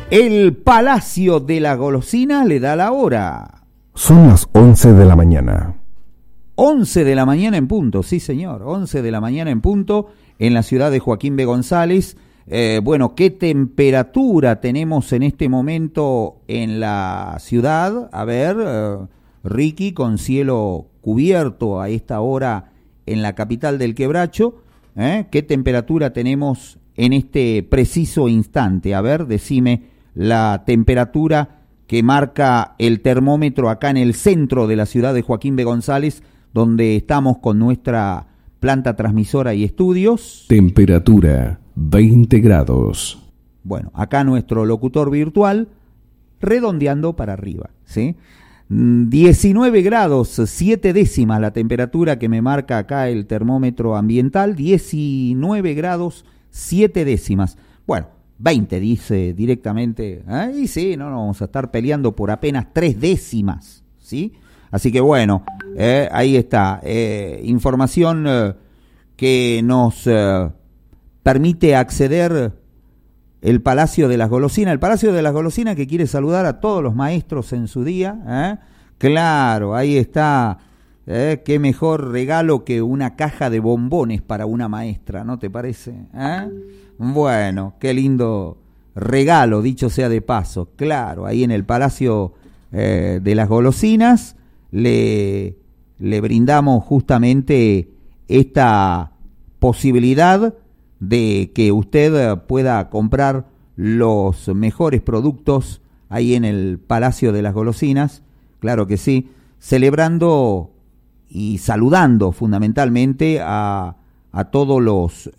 El Palacio de la Golosina le da la hora. Son las 11 de la mañana. 11 de la mañana en punto, sí señor, 11 de la mañana en punto en la ciudad de Joaquín B. González. Bueno, ¿qué temperatura tenemos en este momento en la ciudad? A ver, Ricky, con cielo cubierto a esta hora en la capital del Quebracho. ¿Qué temperatura tenemos en este preciso instante? A ver, decime la temperatura que marca el termómetro acá en el centro de la ciudad de Joaquín B. González, donde estamos con nuestra planta transmisora y estudios. Temperatura 20 grados. Bueno, acá nuestro locutor virtual redondeando para arriba, ¿sí? 19 grados, 7 décimas la temperatura que me marca acá el termómetro ambiental, 19 grados, 7 décimas. Bueno, 20 dice directamente, y sí, no vamos a estar peleando por apenas 3 décimas, ¿sí? Así que bueno, ahí está, información que nos permite acceder el Palacio de las Golosinas. El Palacio de las Golosinas que quiere saludar a todos los maestros en su día. Claro, ahí está. Qué mejor regalo que una caja de bombones para una maestra, ¿no te parece? Bueno, qué lindo regalo, dicho sea de paso. Claro, ahí en el Palacio de las Golosinas le brindamos justamente esta posibilidad de que usted pueda comprar los mejores productos ahí en el Palacio de las Golosinas, claro que sí, celebrando y saludando fundamentalmente a todos los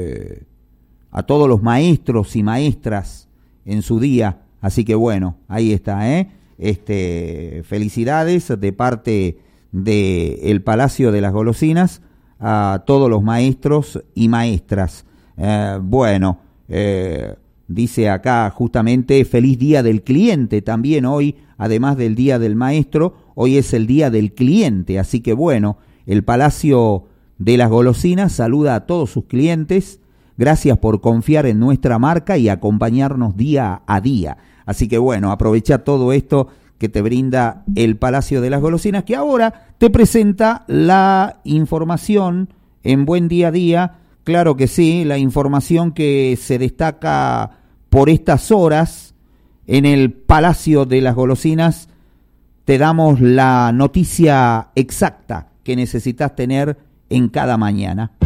maestros y maestras en su día, así que bueno, ahí está, felicidades de parte del Palacio de las Golosinas a todos los maestros y maestras. Dice acá justamente feliz día del cliente también hoy, además del día del maestro, hoy es el día del cliente, así que bueno, el Palacio de las Golosinas saluda a todos sus clientes, gracias por confiar en nuestra marca y acompañarnos día a día, así que bueno, aprovecha todo esto que te brinda el Palacio de las Golosinas, que ahora te presenta la información en Buen Día a Día. Claro que sí, la información que se destaca por estas horas en el Palacio de las Golosinas. Te damos la noticia exacta que necesitas tener en cada mañana.